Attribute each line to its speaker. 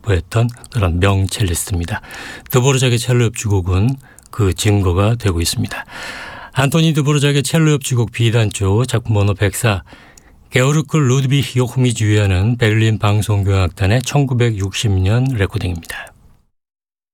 Speaker 1: 선보였던 그런 명첼리스트입니다. 드보르작의 첼로 협주곡은 그 증거가 되고 있습니다. 안토니 드보르작의 첼로 협주곡 B단조 작품 번호 104, 게오르크 루드비히 요흐미 주연은 베를린 방송교향악단의 1960년 레코딩입니다.